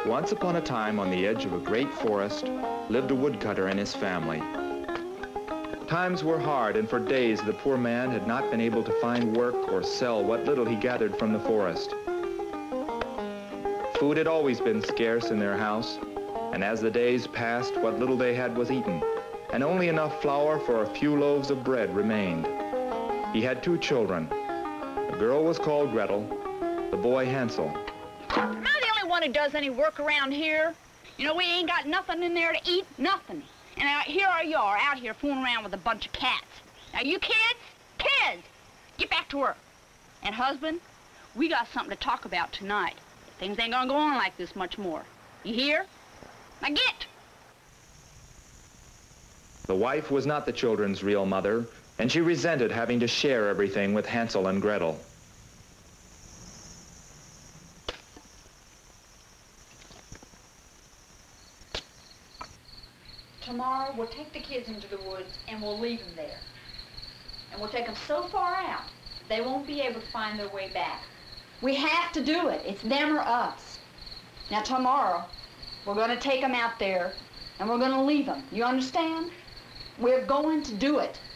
Once upon a time, on the edge of a great forest, lived a woodcutter and his family. Times were hard, and for days the poor man had not been able to find work or sell what little he gathered from the forest. Food had always been scarce in their house, and as the days passed, what little they had was eaten, and only enough flour for a few loaves of bread remained. He had 2 children. The girl was called Gretel, the boy Hansel. Am I the only one who does any work around here? You know, we ain't got nothing in there to eat, nothing. And here you are, out here fooling around with a bunch of cats. Now, you kids, get back to work. And husband, we got something to talk about tonight. Things ain't gonna go on like this much more. You hear? Now get! The wife was not the children's real mother, and she resented having to share everything with Hansel and Gretel. Tomorrow, we'll take the kids into the woods and we'll leave them there. And we'll take them so far out, they won't be able to find their way back. We have to do it. It's them or us. Now, tomorrow, we're going to take them out there and we're going to leave them. You understand? We're going to do it.